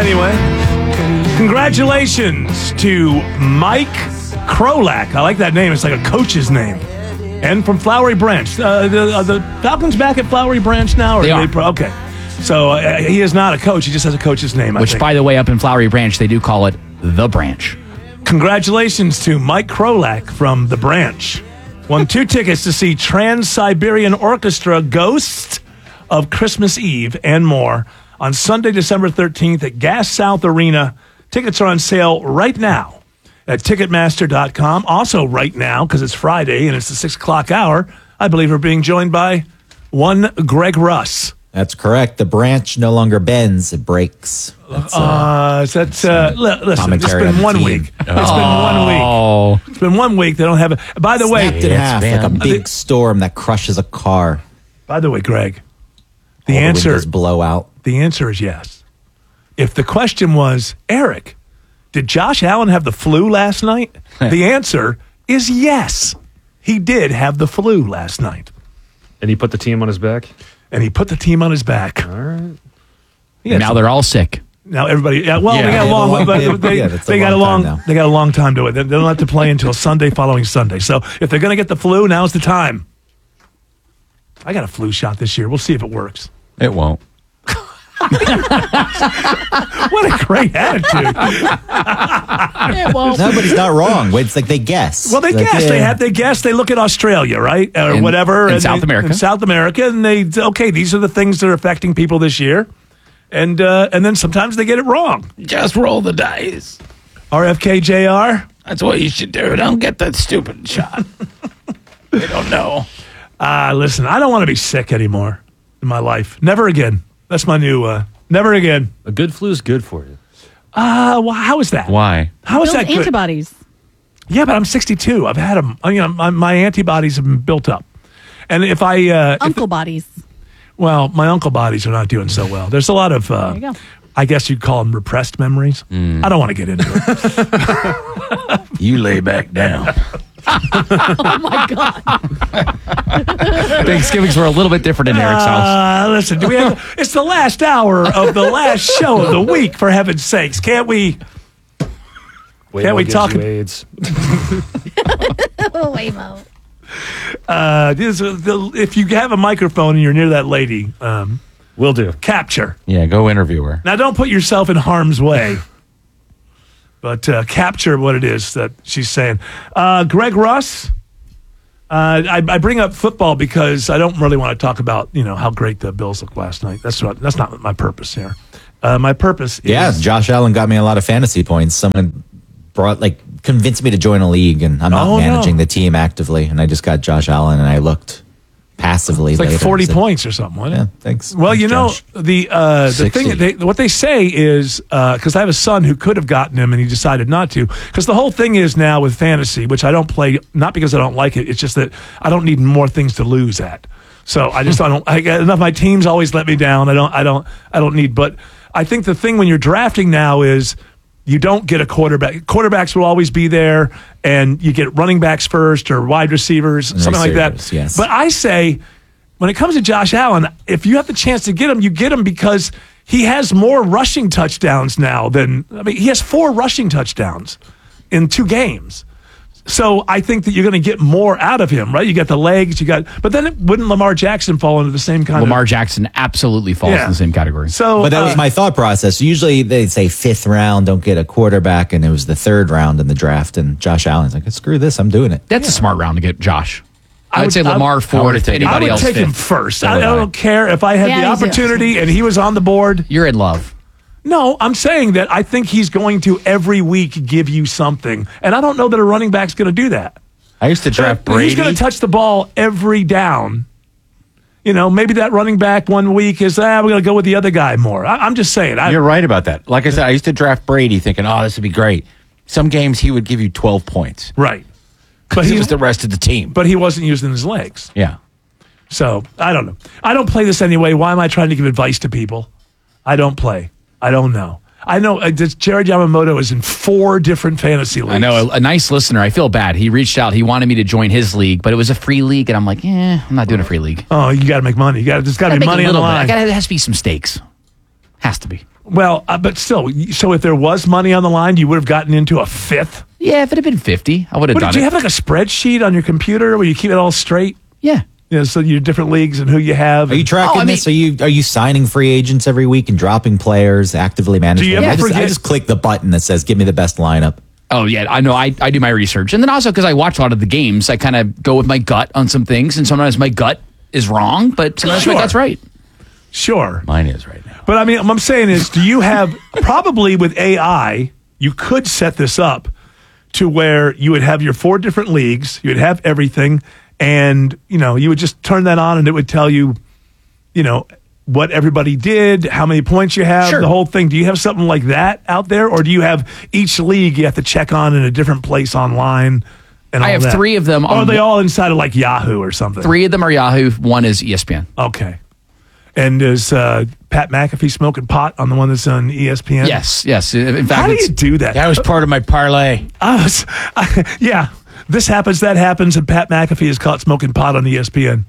Anyway, congratulations to Mike Krolak. I like that name. It's like a coach's name. And from Flowery Branch. The Falcons back at Flowery Branch now? Or They are. Okay. So he is not a coach. He just has a coach's name, I Which, think. by the way, up in Flowery Branch, they do call it The Branch. Congratulations to Mike Krolak from The Branch. Won 2 tickets to see Trans-Siberian Orchestra, Ghost of Christmas Eve, and more on Sunday, December 13th at Gas South Arena. Tickets are on sale right now at Ticketmaster.com. Also right now, because it's Friday and it's the 6 o'clock hour, I believe we're being joined by one Greg Russ. That's correct. The branch no longer bends, it breaks. Listen, it's commentary been on the 1 team. week. It's been 1 week. Oh, It's been 1 week. They don't have it. By the way, Snapped in half like a big storm that crushes a car. Greg, All the answer windows blow out. The answer is yes. If the question was, Eric, did Josh Allen have the flu last night? The answer is yes. He did have the flu last night. And he put the team on his back? And he put the team on his back. All right. now they're all sick. Now everybody, they got a long time to it. They don't have to play until Sunday following Sunday. So if they're going to get the flu, now's the time. I got a flu shot this year. We'll see if it works. It won't. What a great attitude. Nobody's not wrong. It's like they guess. Well, they Like, guess. yeah. They guess. They look at Australia, right, or In- whatever, in South America. In South America, and they these are the things that are affecting people this year, and then sometimes they get it wrong. Just roll the dice. RFK Jr. That's what you should do. Don't get that stupid shot. They don't know. Listen, I don't want to be sick anymore in my life. Never again. That's my new. Never again. A good flu is good for you. Well, how is that? Why? How is Build that good? antibodies. Yeah, but I'm 62. I've had them. My antibodies have been built up, and if I Uncle bodies. well, my uncle bodies are not doing so well. There's a lot of. There you go. I guess you'd call them repressed memories. I don't want to get into it. You lay back down. Oh my God. Thanksgivings were a little bit different in Eric's house. Listen, do we have? It's the last hour of the last show of the week. For heaven's sakes, can't we? Can't we talk? AIDS. Oh, Waymo. If you have a microphone and you're near that lady, Will do. capture. Yeah, go interview her. Now, don't put yourself in harm's way, but capture what it is that she's saying. Greg Russ, I bring up football because I don't really want to talk about how great the Bills looked last night. That's not my purpose here. My purpose is Yeah, Josh Allen got me a lot of fantasy points. Someone convinced me to join a league, and I'm not managing the team actively. And I just got Josh Allen, and I looked passively. It's like later. 40 So- points or something, wasn't it? Yeah, thanks. Well, Thanks, you know, Josh. the 60. thing, what they say is, because I have a son who could have gotten him and he decided not to. Because the whole thing is now with fantasy, which I don't play, not because I don't like it, it's just that I don't need more things to lose at. So I just, I get enough. My teams always let me down. I don't need, but I think the thing when you're drafting now is, you don't get a quarterback. Quarterbacks will always be there, and you get running backs first or wide receivers, And something like that. receivers, yes. But I say, when it comes to Josh Allen, if you have the chance to get him, you get him because he has more rushing touchdowns now he has 4 rushing touchdowns in 2 games. So I think that you're going to get more out of him, right? You got the legs, but then wouldn't Lamar Jackson fall into the same kind Lamar Jackson absolutely falls in the same category. So, But that was my thought process. Usually they say 5th round, don't get a quarterback, and it was the 3rd round in the draft, and Josh Allen's like, screw this, I'm doing it. That's a smart round to get Josh. I would say I Lamar would fourth, take him. I anybody would else take him fifth. first. So I would I. don't care if I had Yeah, the me too. opportunity and he was on the board. You're in love. No, I'm saying that I think he's going to every week give you something. And I don't know that a running back's going to do that. I used to draft Brady. He's going to touch the ball every down. Maybe that running back one week is, we're going to go with the other guy more. I'm just saying. You're right about that. Like I said, I used to draft Brady thinking, this would be great. Some games he would give you 12 points. Right. But he was the rest of the team. But he wasn't using his legs. Yeah. So, I don't know. I don't play this anyway. Why am I trying to give advice to people? I don't play. I don't know. I know Jared Yamamoto is in 4 different fantasy leagues. I know a nice listener. I feel bad. He reached out. He wanted me to join his league, but it was a free league, and I'm like, I'm not doing a free league. Oh, you got to make money. There's got to be money on the line. There has to be some stakes. Has to be. Well, but still, so if there was money on the line, you would have gotten into a fifth. Yeah, if it had been 50, I would have What, done do you it. have like a spreadsheet on your computer where you keep it all straight? Yeah. You know, so your different leagues and who you have. Are you tracking I mean- this? Are you signing free agents every week and dropping players, actively managing? Do you them? ever I forget- just click the button that says "Give me the best lineup." Oh, yeah. I know. I do my research. And then also because I watch a lot of the games, I kind of go with my gut on some things. And sometimes my gut is wrong, but sometimes Sure. my gut's right. Sure. Mine is right now. But I mean, what I'm saying is, do you have probably with AI, you could set this up to where you would have your 4 different leagues, you would have everything, and you would just turn that on and it would tell you, what everybody did, how many points you have, Sure. the whole thing. Do you have something like that out there, or do you have each league you have to check on in a different place online? And I all have that? 3 of them Or are on they all inside of like Yahoo or something? 3 of them are Yahoo. 1 is ESPN. Okay. And is Pat McAfee smoking pot on the one that's on ESPN? Yes. In fact, How do it's- you do that? That was part of my parlay. Yeah. This happens, that happens, and Pat McAfee is caught smoking pot on ESPN.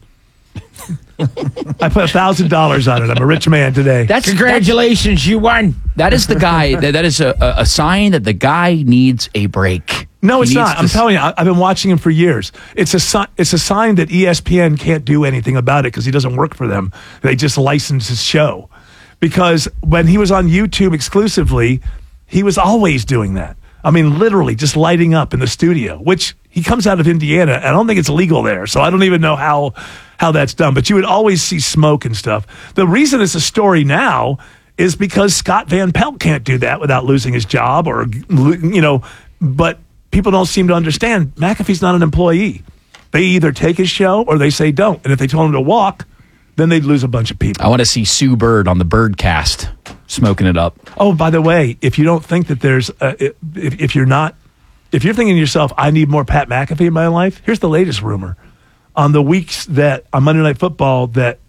I put $1,000 on it. I'm a rich man today. Congratulations, you won. That is the guy. That is a sign that the guy needs a break. No, He it's needs not. to I'm telling you, I've been watching him for years. It's a sign that ESPN can't do anything about it because he doesn't work for them. They just license his show. Because when he was on YouTube exclusively, he was always doing that. I mean, literally just lighting up in the studio, which he comes out of Indiana. And I don't think it's legal there. So I don't even know how that's done. But you would always see smoke and stuff. The reason it's a story now is because Scott Van Pelt can't do that without losing his job but people don't seem to understand McAfee's not an employee. They either take his show or they say don't. And if they told him to walk, then they'd lose a bunch of people. I want to see Sue Bird on the Birdcast smoking it up. Oh, by the way, if you don't think that there's, if you're thinking to yourself, I need more Pat McAfee in my life, here's the latest rumor. On the weeks that, on Monday Night Football, that,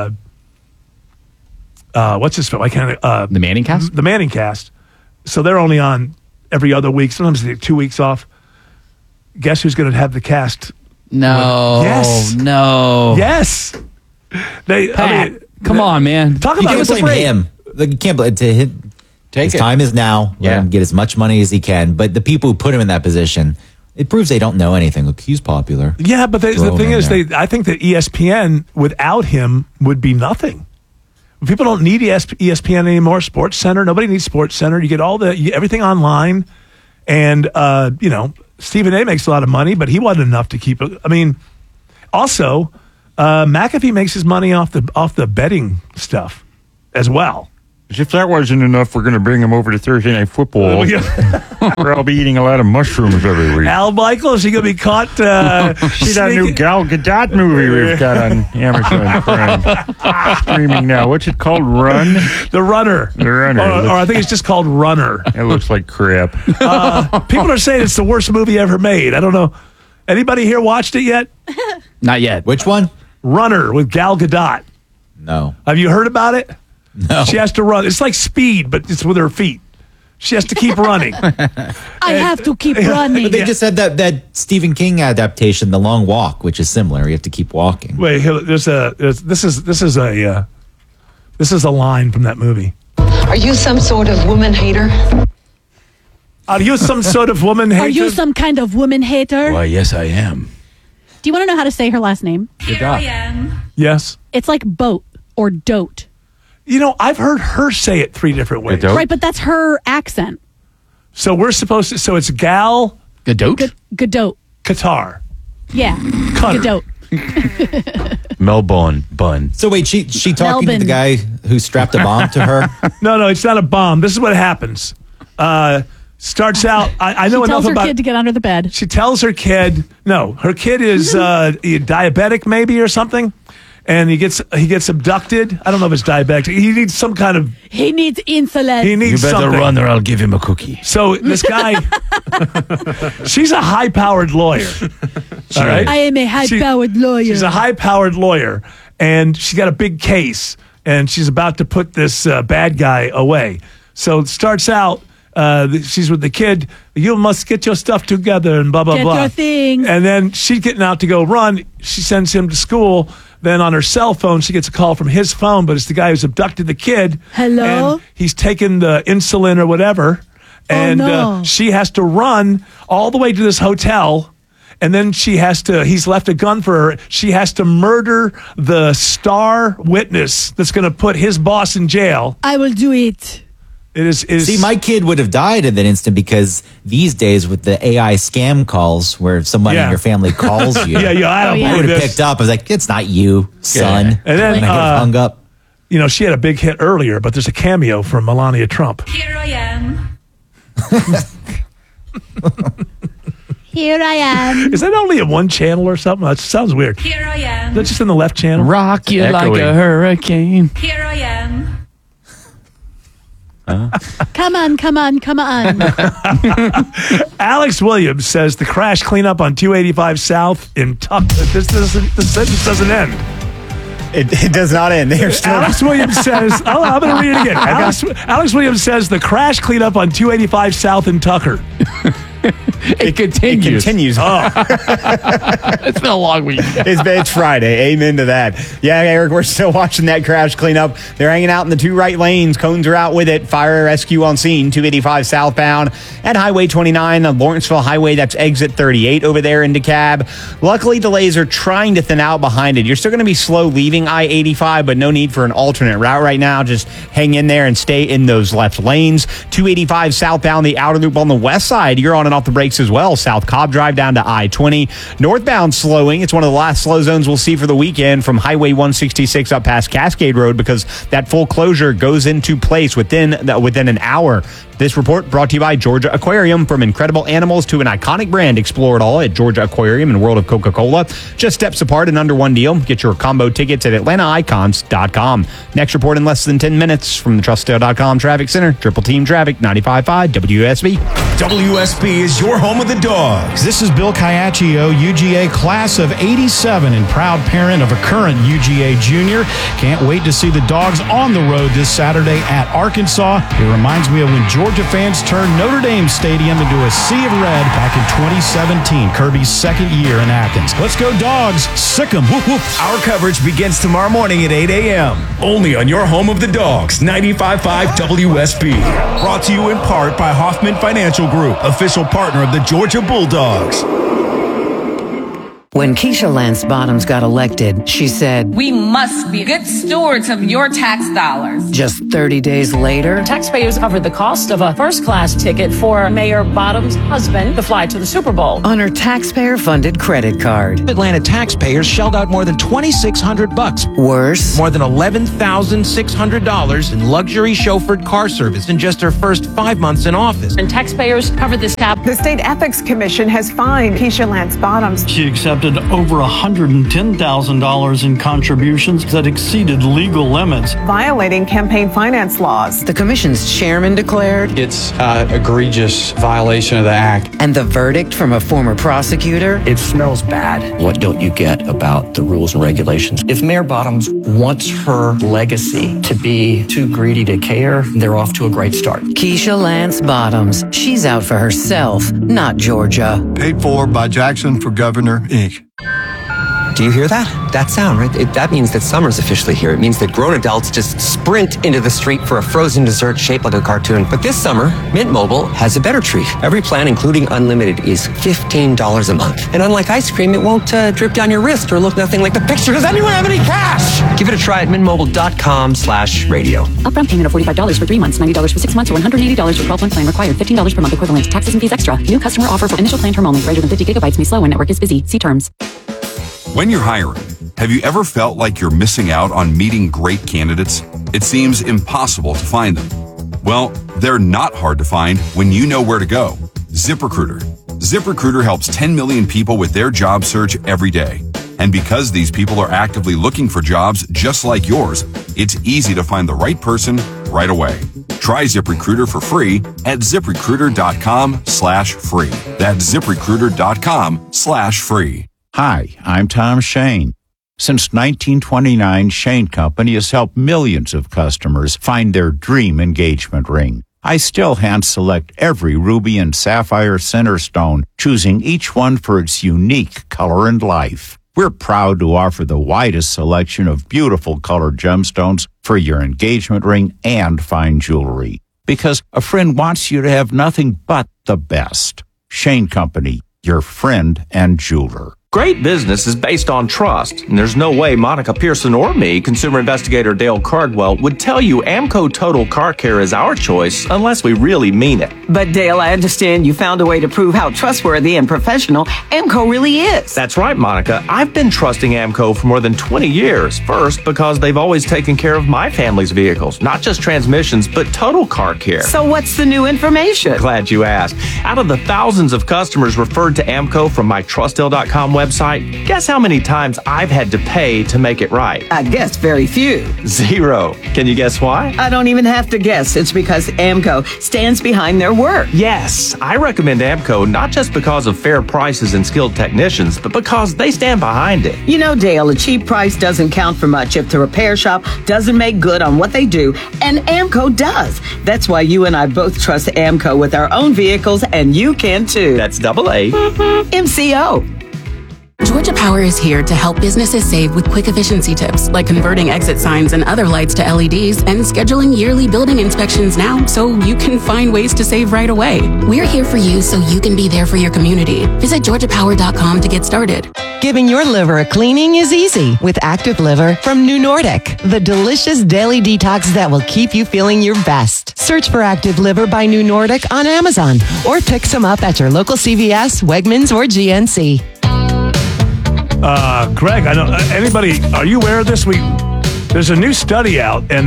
what's his film? The Manning Cast? The Manning Cast. So they're only on every other week. Sometimes they take 2 weeks off. Guess who's going to have the cast? No. Yes. No. Yes. Pat, come on, man. Talk You about can't us a blame break. him. Like, you can't blame Take his it. time is now. Let Yeah. him get as much money as he can. But the people who put him in that position, it proves they don't know anything. Look, he's popular. Yeah, but the Throw him thing in is, there. I think that ESPN without him would be nothing. People don't need ESPN anymore. Sports Center, nobody needs Sports Center. You get everything online, and Stephen A. makes a lot of money, but he wasn't enough to keep it. I mean, also McAfee makes his money off the betting stuff as well. As if that wasn't enough, we're going to bring him over to Thursday Night Football. Where I'll be eating a lot of mushrooms every week. Al Michaels, he gonna be caught. See that new Gal Gadot movie we've got on Amazon Prime. Streaming now. What's it called? Run? The Runner. The Runner. Or I think it's just called Runner. It looks like crap. People are saying it's the worst movie ever made. I don't know. Anybody here watched it yet? Not yet. Which one? Runner with Gal Gadot. No. Have you heard about it? No. She has to run. It's like Speed, but it's with her feet. She has to keep running. I have to keep running. But they just had that Stephen King adaptation, The Long Walk, which is similar. You have to keep walking. Wait, this is a line from that movie. Are you some sort of woman hater? Are you some sort of woman hater? Are you some kind of woman hater? Why, yes, I am. Do you want to know how to say her last name? Yes. It's like boat or dote. I've heard her say it 3 different ways. Gadot? Right, but that's her accent. So we're supposed to. So it's Gal Gadot? Gadot. Qatar. Yeah. Cutter. Gadot. Melbourne bun. So wait, she talking to Melbourne. the guy who strapped a bomb to her? No, it's not a bomb. This is what happens. Starts out. I know She enough tells her about. kid to get under the bed. She tells her kid. No, her kid is diabetic, maybe or something, and he gets abducted. I don't know if it's diabetic. He needs some kind of. He needs insulin. He needs something. or I'll give him a cookie. So this guy, she's a high-powered lawyer. All right, I am a high-powered lawyer. She's a high-powered lawyer, and she got a big case, and she's about to put this bad guy away. So it starts out. She's with the kid. You must get your stuff together and blah blah Get blah. your things. And then she's getting out to go run. She sends him to school, then on her cell phone, she gets a call from his phone, but it's the guy who's abducted the kid. Hello? And he's taken the insulin or whatever. And no. she has to run all the way to this hotel. And then he's left a gun for her. She has to murder the star witness that's going to put his boss in jail. I will do it. It is. See, my kid would have died in that instant because these days with the AI scam calls where somebody in your family calls you. I don't I believe would have this. picked up. I was like, it's not you, son. And then, I could have hung up. She had a big hit earlier, but there's a cameo from Melania Trump. Here I am. Here I am. Is that only in one channel or something? That sounds weird. Here I am. Is that just in the left channel? Rock you like Echoing. a hurricane. Here I am. Come on. Alex Williams says the crash cleanup on 285 South in Tuck. This sentence doesn't end. It does not end. They're still. Alex Williams says, I'm going to read it again. Alex Williams says the crash cleanup on 285 South in Tucker. It continues. It continues. It's been a long week. It's Friday. Amen to that. Yeah, Eric, we're still watching that crash cleanup. They're hanging out in the two right lanes. Cones are out with it. Fire rescue on scene. 285 southbound at Highway 29, the Lawrenceville Highway. That's exit 38 over there in DeKalb. Luckily, delays are trying to thin out behind it. You're still going to be slow leaving I-85, but no need for an alternate route right now. Just hang in there and stay in those left lanes. 285 southbound, the outer loop on the west side. You're on and off the brakes as well. South Cobb Drive down to I-20. Northbound slowing. It's one of the last slow zones we'll see for the weekend from Highway 166 up past Cascade Road because that full closure goes into place within an hour. This report brought to you by Georgia Aquarium. From incredible animals to an iconic brand, explore it all at Georgia Aquarium and World of Coca-Cola. Just steps apart and under one deal. Get your combo tickets at AtlantaIcons.com. Next report in less than 10 minutes from the TrustSale.com Traffic Center. Triple Team Traffic, 95.5 WSB. WSB is your home of the Dogs. This is Bill Caiaccio, UGA class of 87 and proud parent of a current UGA junior. Can't wait to see the Dogs on the road this Saturday at Arkansas. It reminds me of when Georgia fans turned Notre Dame Stadium into a sea of red back in 2017, Kirby's second year in Athens. Let's go Dogs. Sick 'em. Whoop, whoop. Our coverage begins tomorrow morning at 8 a.m. Only on your home of the Dogs, 95.5 WSB. Brought to you in part by Hoffman Financial Group, official partner of the Georgia Bulldogs. When Keisha Lance Bottoms got elected, she said, "We must be good stewards of your tax dollars." Just 30 days later, taxpayers covered the cost of a first-class ticket for Mayor Bottoms' husband to fly to the Super Bowl on her taxpayer-funded credit card. Atlanta taxpayers shelled out more than $2,600. Worse, more than $11,600 in luxury chauffeured car service in just her first 5 months in office. And taxpayers covered this tab. The State Ethics Commission has fined Keisha Lance Bottoms. She accepted over $110,000 in contributions that exceeded legal limits, violating campaign finance laws. The commission's chairman declared it's an egregious violation of the act. And the verdict from a former prosecutor? It smells bad. What don't you get about the rules and regulations? If Mayor Bottoms wants her legacy to be too greedy to care, they're off to a great start. Keisha Lance Bottoms. She's out for herself, not Georgia. Paid for by Jackson for Governor, Inc. Do you hear that? That sound, right? That means that summer's officially here. It means that grown adults just sprint into the street for a frozen dessert shaped like a cartoon. But this summer, Mint Mobile has a better treat. Every plan, including unlimited, is $15 a month. And unlike ice cream, it won't drip down your wrist or look nothing like the picture. Does anyone have any cash? Give it a try at mintmobile.com/radio. Upfront payment of $45 for 3 months, $90 for 6 months, or $180 for 12-month plan required. $15 per month equivalent. Taxes and fees extra. New customer offer for initial plan term only. Greater than 50 gigabytes may slow when network is busy. See terms. When you're hiring, have you ever felt like you're missing out on meeting great candidates? It seems impossible to find them. Well, they're not hard to find when you know where to go. ZipRecruiter. ZipRecruiter helps 10 million people with their job search every day. And because these people are actively looking for jobs just like yours, it's easy to find the right person right away. Try ZipRecruiter for free at ZipRecruiter.com/free. That's ZipRecruiter.com/free. Hi, I'm Tom Shane. Since 1929, Shane Company has helped millions of customers find their dream engagement ring. I still hand-select every ruby and sapphire center stone, choosing each one for its unique color and life. We're proud to offer the widest selection of beautiful colored gemstones for your engagement ring and fine jewelry. Because a friend wants you to have nothing but the best. Shane Company, your friend and jeweler. Great business is based on trust, and there's no way Monica Pearson or me, consumer investigator Dale Cardwell, would tell you Amco Total Car Care is our choice unless we really mean it. But Dale, I understand you found a way to prove how trustworthy and professional Amco really is. That's right, Monica. I've been trusting Amco for more than 20 years. First, because they've always taken care of my family's vehicles, not just transmissions, but total car care. So what's the new information? Glad you asked. Out of the thousands of customers referred to Amco from my TrustDale.com website, guess how many times I've had to pay to make it right? I guess very few. 0. Can you guess why? I don't even have to guess. It's because Amco stands behind their work. Yes, I recommend Amco not just because of fair prices and skilled technicians, but because they stand behind it. You know, Dale, a cheap price doesn't count for much if the repair shop doesn't make good on what they do, and Amco does. That's why you and I both trust Amco with our own vehicles, and you can too. That's AA. MCO. Georgia Power is here to help businesses save with quick efficiency tips, like converting exit signs and other lights to LEDs and scheduling yearly building inspections now so you can find ways to save right away. We're here for you so you can be there for your community. Visit georgiapower.com to get started. Giving your liver a cleaning is easy with Active Liver from New Nordic, the delicious daily detox that will keep you feeling your best. Search for Active Liver by New Nordic on Amazon or pick some up at your local CVS, Wegmans, or GNC. Greg, I don't. Anybody? Are you aware of this? There's a new study out, and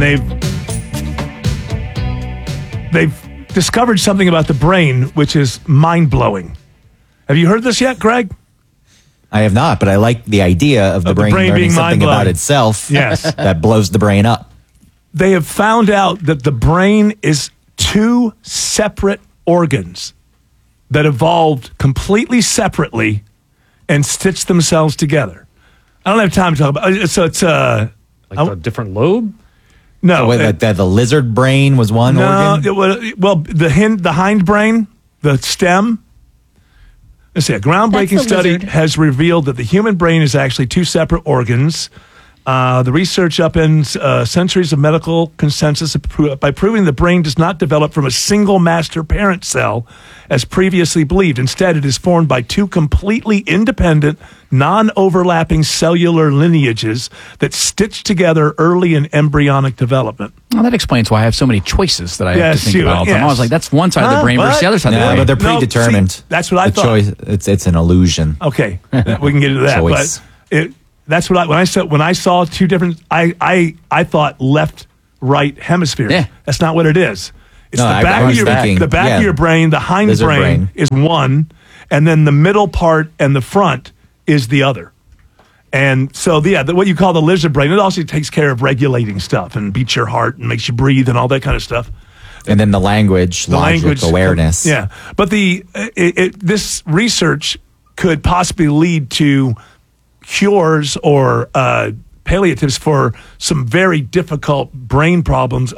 they've discovered something about the brain which is mind blowing. Have you heard this yet, Greg? I have not, but I like the idea of the brain learning being something about itself. Yes. That blows the brain up. They have found out that the brain is 2 separate organs that evolved completely separately and stitched themselves together. I don't have time to talk about it. So it's like a different lobe? No. So the lizard brain was one organ? Well, the hind brain, the stem. Let's see, a groundbreaking study has revealed that the human brain is actually 2 separate organs. The research upends centuries of medical consensus by proving the brain does not develop from a single master parent cell as previously believed. Instead, it is formed by 2 completely independent, non-overlapping cellular lineages that stitch together early in embryonic development. Well, that explains why I have so many choices that I have to think about all the time. I was like, that's one side of the brain versus the other side of the brain. But they're predetermined. See, that's what I thought. Choice, it's an illusion. Okay, we can get into that. Choice. But that's what when I saw 2 different. I thought left, right hemisphere. Yeah. That's not what it is. It's No, the back of your brain. The hind brain is one, and then the middle part and the front is the other. And so, what you call the lizard brain, it also takes care of regulating stuff and beats your heart and makes you breathe and all that kind of stuff. And then the language, awareness. Yeah, but this research could possibly lead to cures or palliatives for some very difficult brain problems,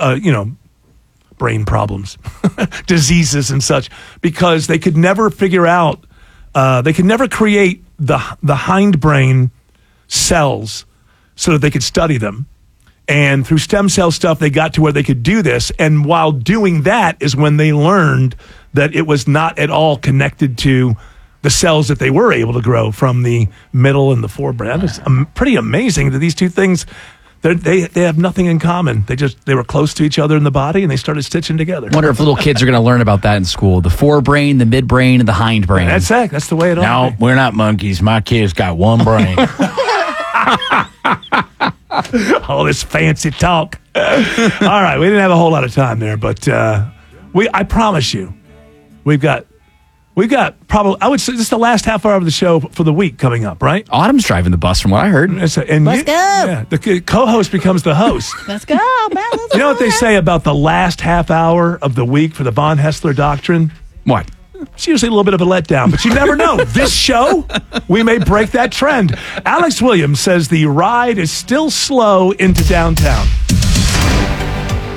diseases and such, because they could never figure out, they could never create the hindbrain cells so that they could study them. And through stem cell stuff, they got to where they could do this. And while doing that is when they learned that it was not at all connected to the cells that they were able to grow from the middle and the forebrain. It's pretty amazing that these 2 things, they have nothing in common. They were close to each other in the body, and they started stitching together. I wonder if little kids are going to learn about that in school. The forebrain, the midbrain, and the hindbrain. That's it. That's the way it No, we're not monkeys. My kid's got one brain. All this fancy talk. All right, we didn't have a whole lot of time there, but I promise you, we've got probably, I would say, this is the last half hour of the show for the week coming up, right? Autumn's driving the bus from what I heard. Let's go. Yeah, the co-host becomes the host. Let's go, man. You know what they say about the last half hour of the week for the Von Hessler Doctrine? What? It's usually a little bit of a letdown, but you never know. This show, we may break that trend. Alex Williams says the ride is still slow into downtown.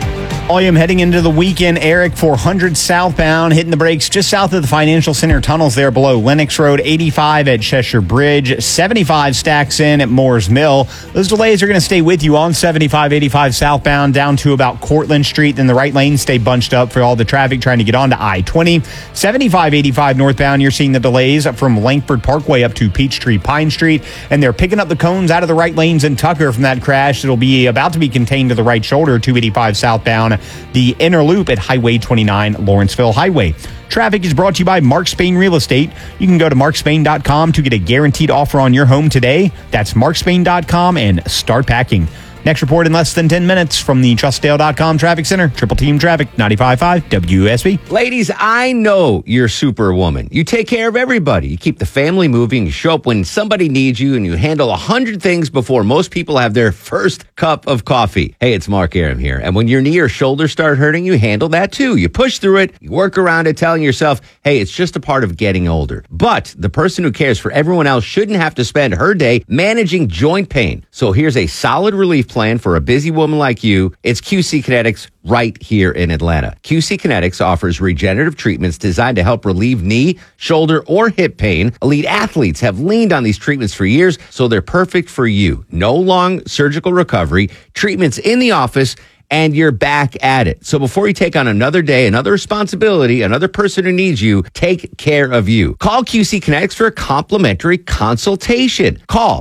Volume heading into the weekend, Eric, 400 southbound, hitting the brakes just south of the Financial Center tunnels there below Lennox Road, 85 at Cheshire Bridge, 75 stacks in at Moores Mill. Those delays are going to stay with you on 75, 85 southbound down to about Cortlandt Street. Then the right lanes stay bunched up for all the traffic trying to get onto I-20. 75, 85 northbound, you're seeing the delays from Langford Parkway up to Peachtree Pine Street. And they're picking up the cones out of the right lanes in Tucker from that crash. It'll be about to be contained to the right shoulder, 285 southbound. The inner loop at Highway 29, Lawrenceville Highway. Traffic is brought to you by Mark Spain Real Estate. You can go to markspain.com to get a guaranteed offer on your home today. That's markspain.com and start packing. Next report in less than 10 minutes from the TrustDale.com Traffic Center. Triple Team Traffic, 95.5 WSB. Ladies, I know you're Superwoman. You take care of everybody. You keep the family moving. You show up when somebody needs you, and you handle 100 things before most people have their first cup of coffee. Hey, it's Mark Aram here. And when your knee or shoulder start hurting, you handle that too. You push through it. You work around it, telling yourself, hey, it's just a part of getting older. But the person who cares for everyone else shouldn't have to spend her day managing joint pain. So here's a solid relief plan for a busy woman like you. It's QC Kinetics right here in Atlanta. QC Kinetics offers regenerative treatments designed to help relieve knee, shoulder, or hip pain. Elite athletes have leaned on these treatments for years, so they're perfect for you. No long surgical recovery, treatments in the office, and you're back at it. So before you take on another day, another responsibility, another person who needs you, take care of you. Call QC Kinetics for a complimentary consultation. Call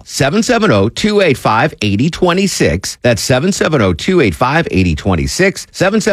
770-285-8026. That's 770-285-8026.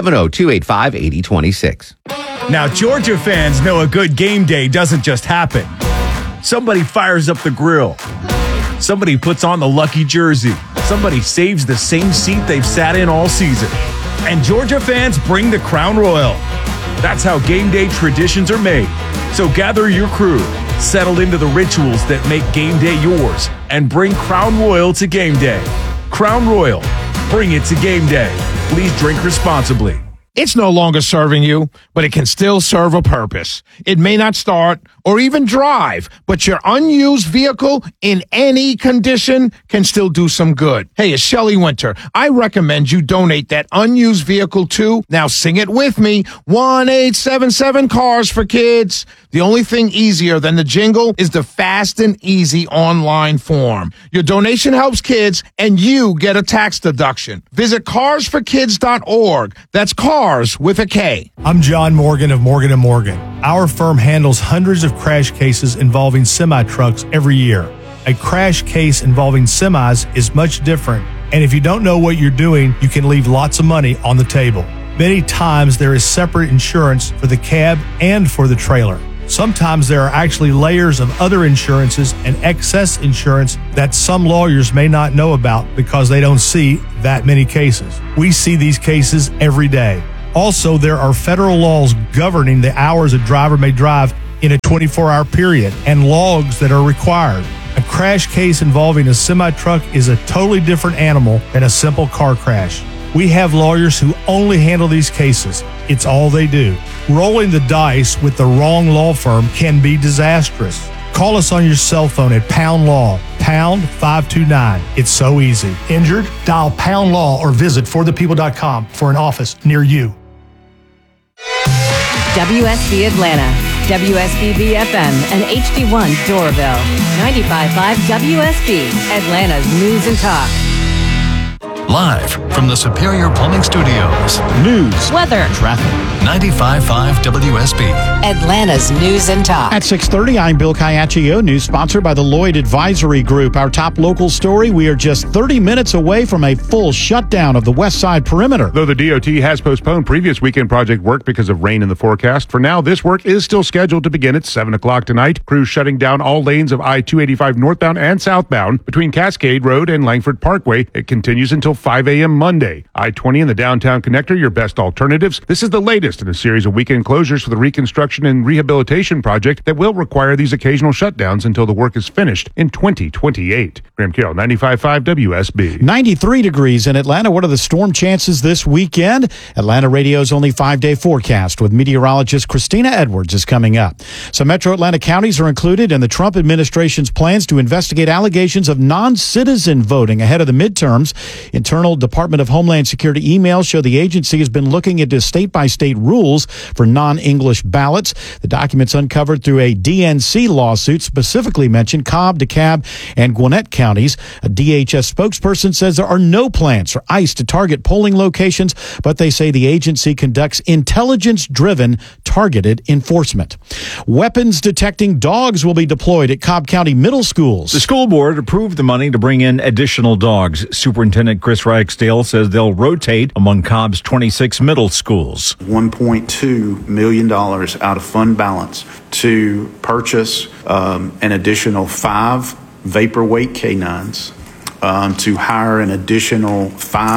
770-285-8026. Now, Georgia fans know a good game day doesn't just happen. Somebody fires up the grill. Somebody puts on the lucky jersey. Somebody saves the same seat they've sat in all season. And Georgia fans bring the Crown Royal. That's how game day traditions are made. So gather your crew, settle into the rituals that make game day yours, and bring Crown Royal to game day. Crown Royal, bring it to game day. Please drink responsibly. It's no longer serving you, but it can still serve a purpose. It may not start or even drive, but your unused vehicle in any condition can still do some good. Hey, it's Shelley Winter. I recommend you donate that unused vehicle to, now sing it with me, 1-877 Cars for Kids. The only thing easier than the jingle is the fast and easy online form. Your donation helps kids, and you get a tax deduction. Visit carsforkids.org. That's cars with a K. I'm John Morgan of Morgan & Morgan. Our firm handles hundreds of crash cases involving semi-trucks every year. A crash case involving semis is much different, and if you don't know what you're doing, you can leave lots of money on the table. Many times there is separate insurance for the cab and for the trailer. Sometimes there are actually layers of other insurances and excess insurance that some lawyers may not know about because they don't see that many cases. We see these cases every day. Also, there are federal laws governing the hours a driver may drive in a 24-hour period and logs that are required. A crash case involving a semi-truck is a totally different animal than a simple car crash. We have lawyers who only handle these cases. It's all they do. Rolling the dice with the wrong law firm can be disastrous. Call us on your cell phone at Pound Law, pound 529. It's so easy. Injured? Dial Pound Law or visit forthepeople.com for an office near you. WSB Atlanta, WSB BFM, and HD1 Doraville. 95.5 WSB, Atlanta's News and Talk. Live from the Superior Plumbing Studios. News, weather, traffic. 95.5 WSB. Atlanta's News and Talk. At 6:30, I'm Bill Caiaccio, news sponsored by the Lloyd Advisory Group. Our top local story, we are just 30 minutes away from a full shutdown of the West Side Perimeter. Though the DOT has postponed previous weekend project work because of rain in the forecast, for now, this work is still scheduled to begin at 7 o'clock tonight. Crews shutting down all lanes of I-285 northbound and southbound between Cascade Road and Langford Parkway. It continues until 5 a.m. Monday. I-20 and the downtown connector, your best alternatives. This is the latest in a series of weekend closures for the reconstruction and rehabilitation project that will require these occasional shutdowns until the work is finished in 2028. Graham Carroll, 95.5 WSB. 93 degrees in Atlanta. What are the storm chances this weekend? Atlanta Radio's only 5-day forecast with meteorologist Christina Edwards is coming up. Some metro Atlanta counties are included in the Trump administration's plans to investigate allegations of non-citizen voting ahead of the midterms. In internal Department of Homeland Security emails show the agency has been looking into state-by-state rules for non-English ballots. The documents uncovered through a DNC lawsuit specifically mention Cobb, DeKalb, and Gwinnett counties. A DHS spokesperson says there are no plans for ICE to target polling locations, but they say the agency conducts intelligence-driven, targeted enforcement. Weapons detecting dogs will be deployed at Cobb County middle schools. The school board approved the money to bring in additional dogs. Superintendent Chris Ragsdale says they'll rotate among Cobb's 26 middle schools. $1.2 million out of fund balance to purchase an additional 5 vapor weight canines, to hire an additional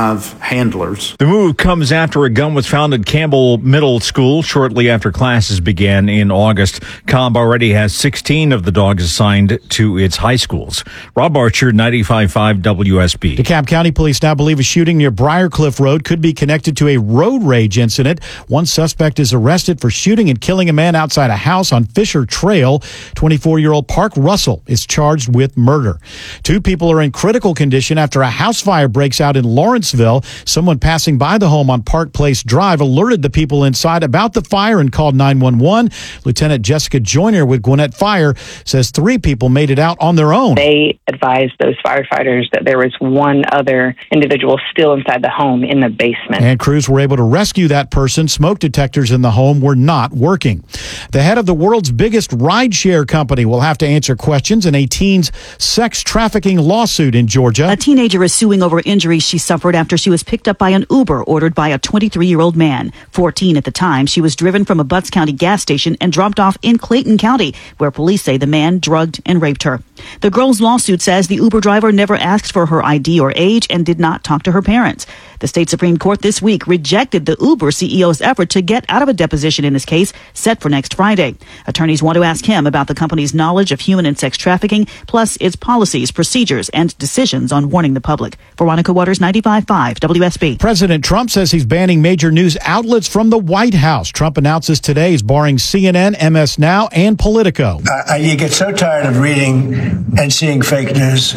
5 handlers. The move comes after a gun was found at Campbell Middle School shortly after classes began in August. Cobb already has 16 of the dogs assigned to its high schools. Rob Archer, 95.5 WSB. DeKalb County police now believe a shooting near Briarcliff Road could be connected to a road rage incident. One suspect is arrested for shooting and killing a man outside a house on Fisher Trail. 24-year-old Park Russell is charged with murder. 2 people are in critical condition after a house fire breaks out in Lawrenceville. Someone passing by the home on Park Place Drive alerted the people inside about the fire and called 911. Lieutenant Jessica Joyner with Gwinnett Fire says 3 people made it out on their own. They advised those firefighters that there was one other individual still inside the home in the basement. And crews were able to rescue that person. Smoke detectors in the home were not working. The head of the world's biggest rideshare company will have to answer questions in a teen's sex trafficking lawsuit in Georgia. A teenager is suing over injuries she suffered after she was picked up by an Uber ordered by a 23-year-old man. 14 at the time, she was driven from a Butts County gas station and dropped off in Clayton County, where police say the man drugged and raped her. The girl's lawsuit says the Uber driver never asked for her ID or age and did not talk to her parents. The state Supreme Court this week rejected the Uber CEO's effort to get out of a deposition in this case set for next Friday. Attorneys want to ask him about the company's knowledge of human and sex trafficking, plus its policies, procedures, and decisions on warning the public. Veronica Waters, 95.5 WSB. President Trump says he's banning major news outlets from the White House. Trump announces today he's barring CNN, MS Now, and Politico. You get so tired of reading and seeing fake news.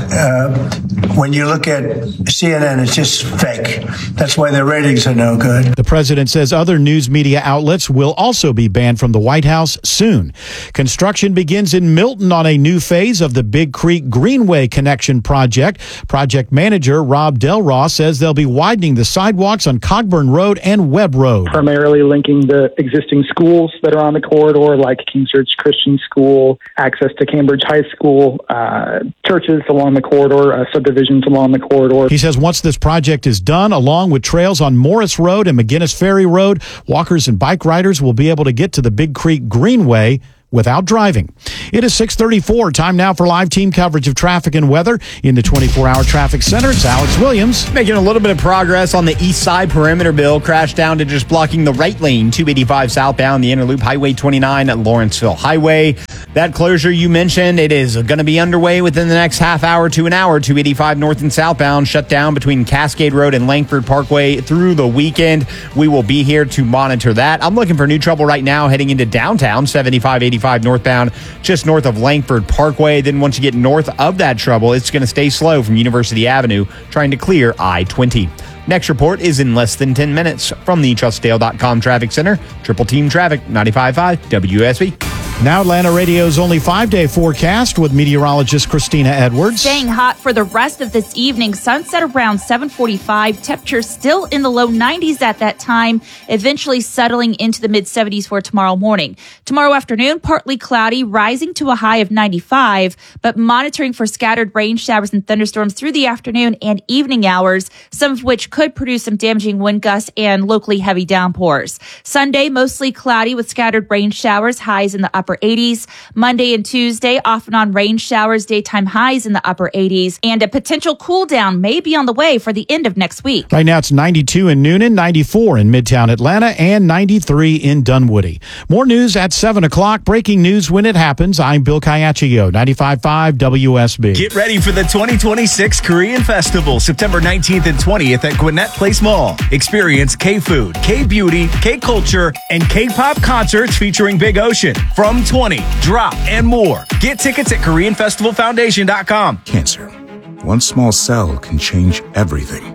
When you look at CNN, it's just fake. That's why their ratings are no good. The president says other news media outlets will also be banned from the White House soon. Construction begins in Milton on a new phase of the Big Creek Greenway Connection project. Project manager Rob Delross says they'll be widening the sidewalks on Cogburn Road and Webb Road. Primarily linking the existing schools that are on the corridor, like King's Church Christian School, access to Cambridge High School, churches along the corridor, subdivisions along the corridor. He says once this project is done, along with trails on Morris Road and McGinnis Ferry Road, walkers and bike riders will be able to get to the Big Creek Greenway without driving. It is 6:34. Time now for live team coverage of traffic and weather in the 24-hour traffic center. It's Alex Williams. Making a little bit of progress on the east side perimeter. Bill crashed down to just blocking the right lane, 285 southbound, the inner loop, Highway 29 at Lawrenceville Highway. That closure you mentioned, it is going to be underway within the next half hour to an hour. 285 north and southbound shut down between Cascade Road and Langford Parkway through the weekend. We will be here to monitor that. I'm looking for new trouble right now heading into downtown, 75-85 northbound, just north of Langford Parkway. Then once you get north of that trouble, it's going to stay slow from University Avenue, trying to clear I-20. Next report is in less than 10 minutes from the TrustDale.com Traffic Center. Triple Team Traffic, 95.5 WSB. Now Atlanta Radio's only 5-day forecast with meteorologist Christina Edwards. Staying hot for the rest of this evening. Sunset around 7:45. Temperatures still in the low 90s at that time, eventually settling into the mid-70s for tomorrow morning. Tomorrow afternoon, partly cloudy, rising to a high of 95, but monitoring for scattered rain showers and thunderstorms through the afternoon and evening hours, some of which could produce some damaging wind gusts and locally heavy downpours. Sunday, mostly cloudy with scattered rain showers, highs in the upper 80s. Monday and Tuesday, off and on rain showers, daytime highs in the upper 80s, and a potential cool down may be on the way for the end of next week. Right now it's 92 in Noonan, 94 in Midtown Atlanta, and 93 in Dunwoody. More news at 7 o'clock. Breaking news when it happens. I'm Bill Kayachio, 95.5 WSB. Get ready for the 2026 Korean Festival, September 19th and 20th at Gwinnett Place Mall. Experience K-food, K-beauty, K-culture, and K-pop concerts featuring Big Ocean, From 20, Drop, and more. Get tickets at KoreanFestivalFoundation.com. Cancer. One small cell can change everything.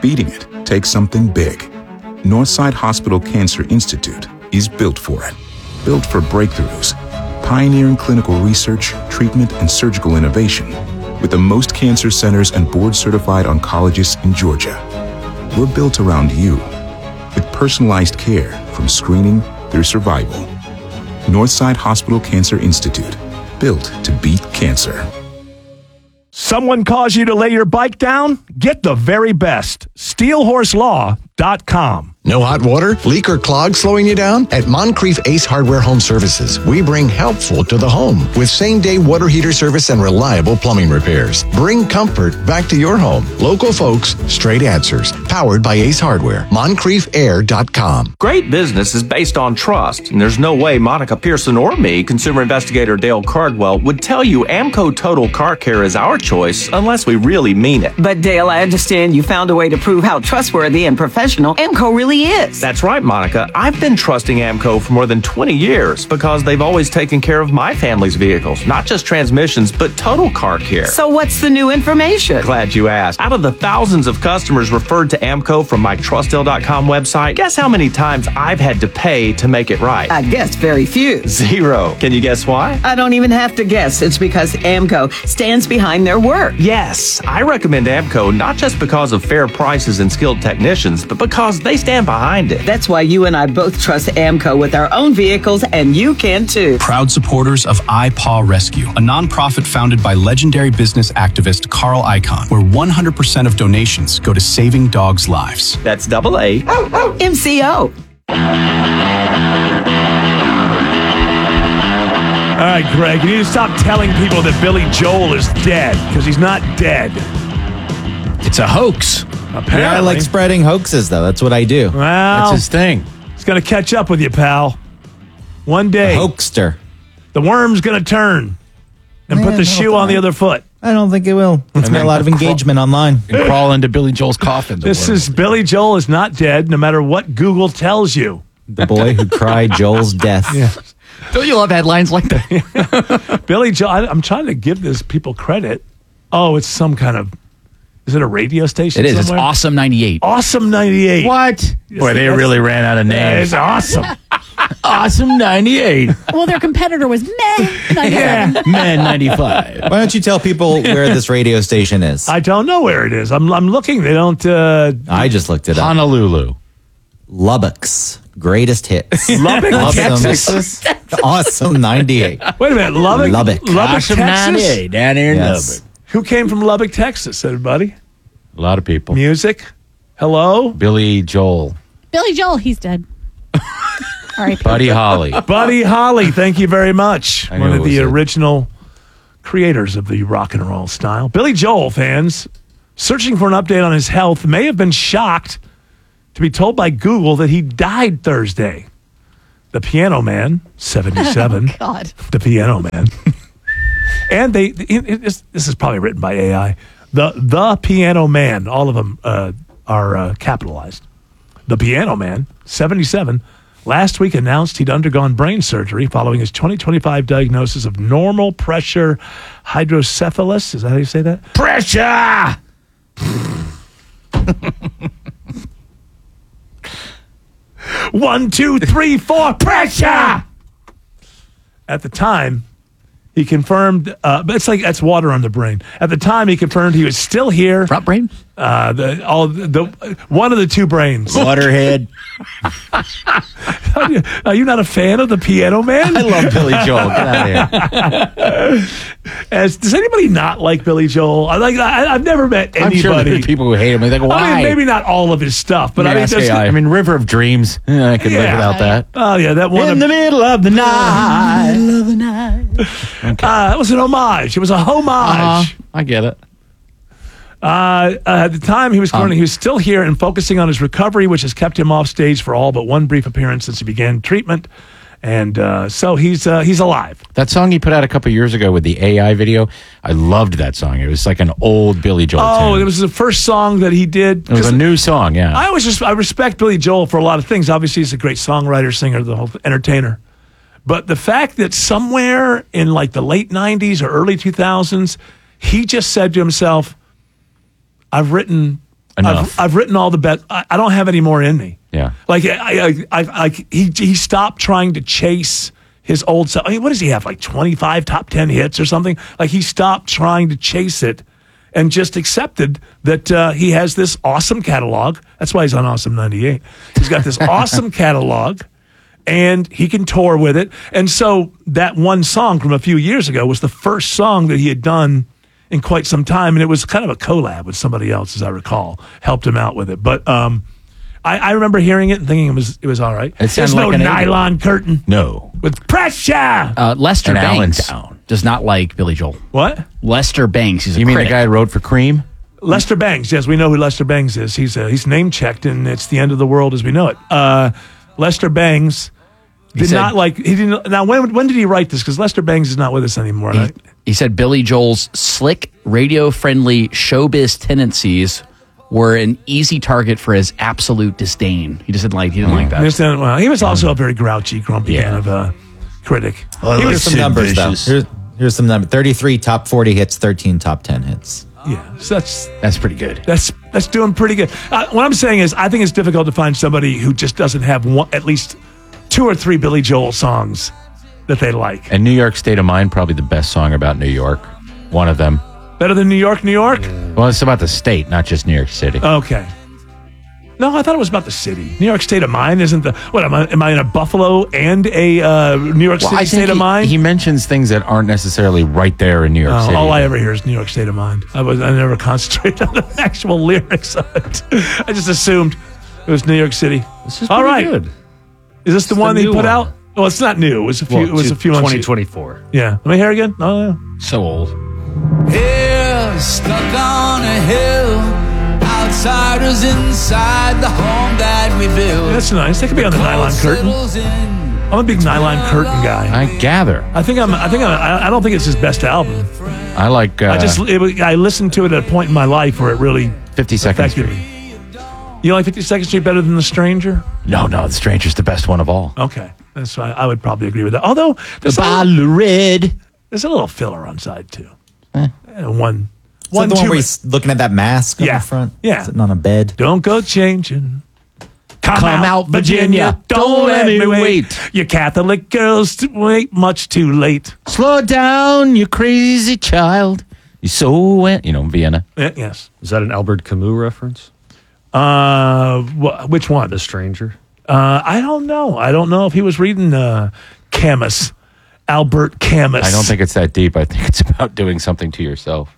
beating it takes something big. Northside Hospital Cancer Institute is built for it. Built for breakthroughs, pioneering clinical research, treatment, and surgical innovation, with the most cancer centers and board-certified oncologists in Georgia. We're built around you, with personalized care from screening through survival. Northside Hospital Cancer Institute, built to beat cancer. Someone calls you to lay your bike down? Get the very best. SteelHorseLaw.com. No hot water, leak, or clog slowing you down? At Moncrief Ace Hardware Home Services, we bring helpful to the home with same-day water heater service and reliable plumbing repairs. Bring comfort back to your home. Local folks, straight answers. Powered by Ace Hardware. MoncriefAir.com. Great business is based on trust, and there's no way Monica Pearson or me, consumer investigator Dale Cardwell, would tell you Amco Total Car Care is our choice unless we really mean it. But Dale, I understand you found a way to prove how trustworthy and professional Amco really is. That's right, Monica. I've been trusting Amco for more than 20 years because they've always taken care of my family's vehicles, not just transmissions, but total car care. So what's the new information? Glad you asked. Out of the thousands of customers referred to Amco from my TrustDale.com website, guess how many times I've had to pay to make it right? I guess very few. 0. Can you guess why? I don't even have to guess. It's because Amco stands behind their work. Yes, I recommend Amco not just because of fair prices and skilled technicians, but because they stand behind it. That's why you and I both trust Amco with our own vehicles, and you can too. Proud supporters of iPaw Rescue, a nonprofit founded by legendary business activist Carl Icahn, where 100% of donations go to saving dogs' lives. That's AA. MCO. All right, Greg, you need to stop telling people that Billy Joel is dead, because he's not dead. It's a hoax. Apparently. Yeah, I like spreading hoaxes, though. That's what I do. Well, That's his thing. It's going to catch up with you, pal. One day. The hoaxster. The worm's going to turn and put the shoe on the other foot. I don't think it will. It's got a lot of engagement online. And crawl into Billy Joel's coffin. This is Billy Joel is not dead, no matter what Google tells you. The boy who cried Joel's death. Yeah. Don't you love headlines like that? Billy Joel, I'm trying to give this people credit. Oh, it's some kind of, is it a radio station? It is. Somewhere? It's Awesome 98. Awesome 98. What? Boy, they really ran out of names. It's awesome. Awesome 98. Well, their competitor was meh. Yeah. Man 95. Why don't you tell people where this radio station is? I don't know where it is. I'm looking. They don't. I just looked it up. Honolulu. Lubbock's greatest hits. Lubbock, Texas. Awesome 98. Wait a minute. Lubbock, Awesome Texas? 98 down here in Yes. Lubbock. Who came from Lubbock, Texas, everybody? A lot of people. Music? Hello? Billy Joel. Billy Joel, he's dead. All right. Buddy Holly. Buddy Holly, thank you very much. I knew One it of the was original creators of the rock and roll style. Billy Joel fans searching for an update on his health may have been shocked to be told by Google that he died Thursday. The Piano Man, 77. Oh, God. The Piano Man. And this is probably written by AI. The Piano Man, all of them are capitalized. The Piano Man, 77, last week announced he'd undergone brain surgery following his 2025 diagnosis of normal pressure hydrocephalus. Is that how you say that? Pressure! 1, 2, 3, 4, pressure! At the time, he confirmed, but it's like that's water on the brain. At the time, he confirmed he was still here. Front brain? One of the two brains. Waterhead. Are you not a fan of the Piano Man? I love Billy Joel. Get out of here. Does anybody not like Billy Joel? I've never met anybody. I'm sure there are people who hate him. They go, why? I mean, maybe not all of his stuff, but I mean, River of Dreams. I could live without that. Oh yeah, that one. In the middle of the night. Middle of the night. It was an homage. It was a homage. I get it. At the time he was he was still here and focusing on his recovery, which has kept him off stage for all but one brief appearance since he began treatment. And so he's alive. That song he put out a couple years ago with the AI video, I loved that song. It was like an old Billy Joel tune. It was the first song that he did. It was a new song, yeah. I respect Billy Joel for a lot of things. Obviously, he's a great songwriter, singer, the whole entertainer. But the fact that somewhere in like the late 90s or early 2000s, he just said to himself, I've written enough. I've written all the best. I don't have any more in me. Yeah. Like he stopped trying to chase his old self. I mean, what does he have? Like 25 top 10 hits or something? Like he stopped trying to chase it and just accepted that he has this awesome catalog. That's why he's on Awesome 98. He's got this awesome catalog and he can tour with it. And so that one song from a few years ago was the first song that he had done in quite some time, and it was kind of a collab with somebody else, as I recall, helped him out with it. But I remember hearing it and thinking it was all right. There's no nylon curtain. No. With pressure. Lester And Banks Allentown. does not like Billy Joel. What? Lester Banks. He's a You mean critic. the guy who wrote for Cream? Lester Bangs. Yes, we know who Lester Bangs is. He's name checked, and it's the end of the world as we know it. Lester Bangs did not like. He didn't. Now, when did he write this? Because Lester Bangs is not with us anymore. Right? He said Billy Joel's slick, radio-friendly showbiz tendencies were an easy target for his absolute disdain. He just didn't like. He didn't like that. Well, he was also a very grouchy, grumpy kind of critic. Here's some numbers, though. Here's some numbers. 33 top 40 hits, 13 top 10 hits. Yeah, so that's pretty good. That's doing pretty good. What I'm saying is, I think it's difficult to find somebody who just doesn't have at least 2 or 3 Billy Joel songs that they like. And New York State of Mind, probably the best song about New York. One of them. Better than New York, New York? Well, it's about the state, not just New York City. Okay. No, I thought it was about the city. New York State of Mind isn't the... What, am I in a Buffalo and a New York City State of Mind? He mentions things that aren't necessarily right there in New York City. All I ever hear is New York State of Mind. I never concentrated on the actual lyrics of it. I just assumed it was New York City. This is all pretty right. good. Is this the one that he put out? Well, it's not new. It was a few. Well, it was a few months. 2024. Yeah. Let me hear it again. Oh, yeah. So old. Here, stuck on a hill, outsiders inside the home that we built. That's nice. That could be on the nylon curtain. I'm a big nylon curtain guy. I gather. I don't think it's his best album. I like. I listened to it at a point in my life where it really 52nd Street. me. You like 52nd Street better than The Stranger? No, The Stranger's the best one of all. Okay. That's why I would probably agree with that. Although there's there's a little filler on side 2. One the one where he's looking at that mask on Yeah. the front? Yeah. Sitting on a bed. Don't go changing. Come out, Virginia. Don't let me wait. You Catholic girls wait much too late. Slow down, you crazy child. You so went, Vienna. Yes. Is that an Albert Camus reference? Which one? The Stranger. I don't know. I don't know if he was reading Camus, Albert Camus. I don't think it's that deep. I think it's about doing something to yourself.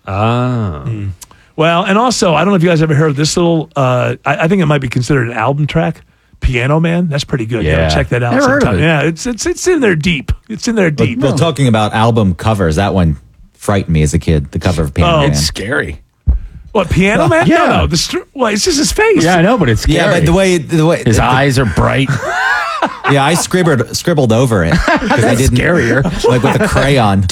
Well, and also, I don't know if you guys ever heard this little. I think it might be considered an album track. Piano Man. That's pretty good. Yeah. Check that out. Never heard of sometime. it. Yeah, it's in there deep. It's in there deep. Well, talking about album covers, that one frightened me as a kid. The cover of Piano Man. It's scary. What, Piano Man? Yeah. No. It's just his face. Yeah, I know, but it's scary. Yeah, but the way His eyes are bright. Yeah, I scribbled over it because I didn't scarier. like with a crayon.